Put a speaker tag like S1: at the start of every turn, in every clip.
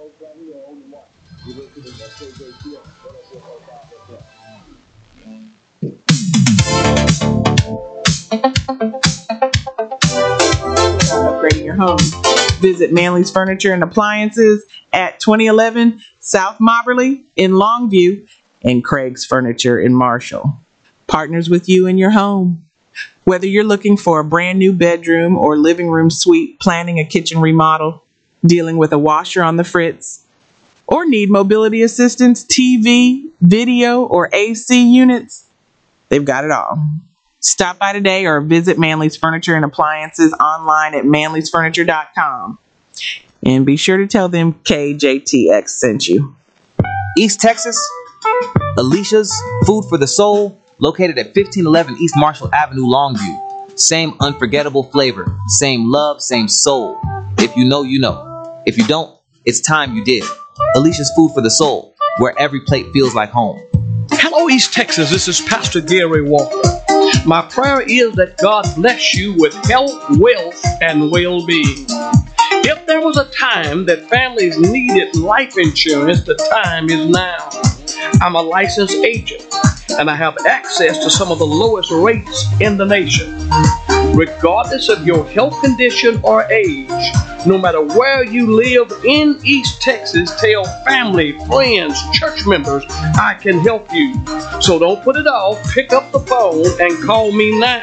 S1: Upgrading your home. Visit Manley's Furniture and Appliances at 2011 South Mobberly in Longview and Craig's Furniture in Marshall. Partners with you in your home. Whether you're looking for a brand new bedroom or living room suite, planning a kitchen remodel, dealing with a washer on the fritz, or need mobility assistance, TV, video, or AC units, they've got it all. Stop by today or visit Manley's Furniture and Appliances online at manleysfurniture.com. And be sure to tell them KJTX sent you.
S2: East Texas, Alicia's Food for the Soul, located at 1511 East Marshall Avenue, Longview. Same unforgettable flavor, same love, same soul. If you know, you know. If you don't, it's time you did. Alicia's Food for the Soul, where every plate feels like home.
S3: Hello, East Texas. This is Pastor Gary Walker. My prayer is that God bless you with health, wealth, and well-being. If there was a time that families needed life insurance, the time is now. I'm a licensed agent, and I have access to some of the lowest rates in the nation. Regardless of your health condition or age, no matter where you live in East Texas, tell family, friends, church members, I can help you. So don't put it off. Pick up the phone and call me now.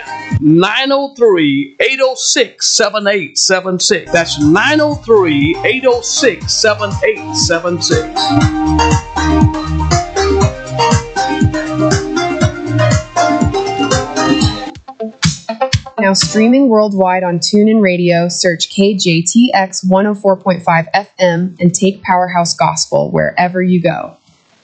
S3: 903-806-7876. That's 903-806-7876.
S4: Now streaming worldwide on TuneIn Radio, search KJTX 104.5 FM and take Powerhouse Gospel wherever you go.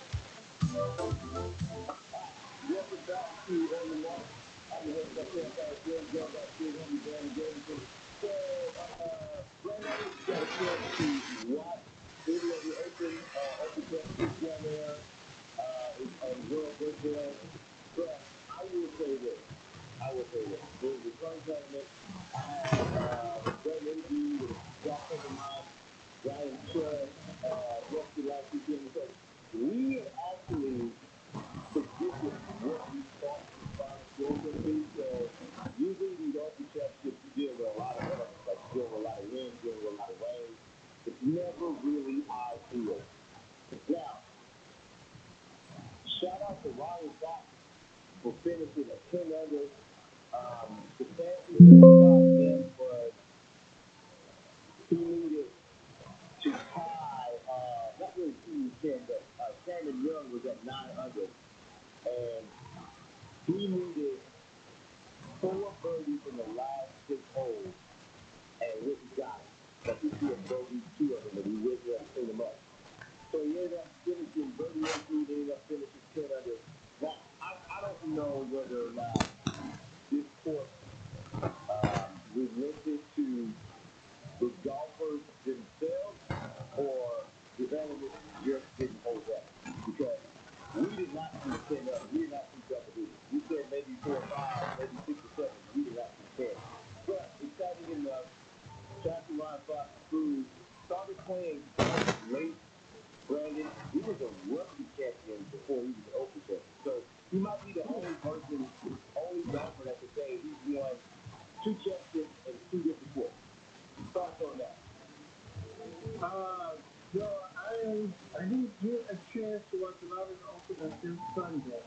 S5: I didn't get a chance to watch a lot of the Open until Sunday.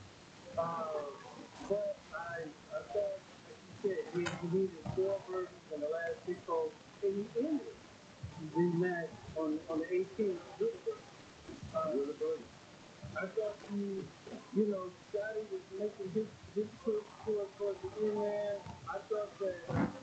S5: But I thought, like you said, he needed 4 versions in the last 6 holes, and he ended the match on the 18th with a version. I thought Scotty was making his push towards the end there. I thought that